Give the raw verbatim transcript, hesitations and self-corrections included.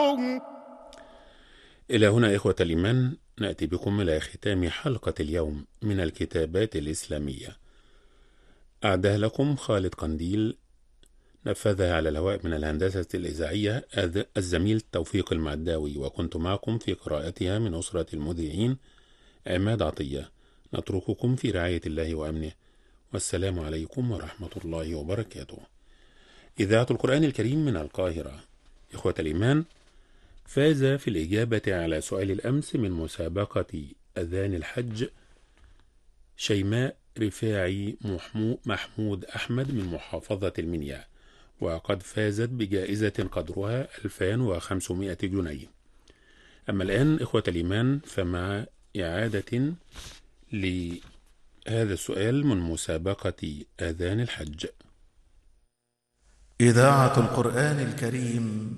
إلى هنا إخوة الإيمان نأتي بكم إلى ختام حلقة اليوم من الكتابات الإسلامية. أعدها لكم خالد قنديل، نفذها على الهواء من الهندسة الإذاعية الزميل توفيق المعداوي، وكنت معكم في قراءتها من أسرة المذيعين عماد عطية. نترككم في رعاية الله وأمنه، والسلام عليكم ورحمة الله وبركاته. إذاعة القرآن الكريم من القاهرة. إخوة الإيمان، فاز في الإجابة على سؤال الأمس من مسابقة أذان الحج شيماء رفاعي محمود أحمد من محافظة المنيا، وقد فازت بجائزة قدرها ألفين وخمسمائة جنيه. أما الآن إخوة الإيمان فمع إعادة لهذا السؤال من مسابقة أذان الحج. إذاعة القرآن الكريم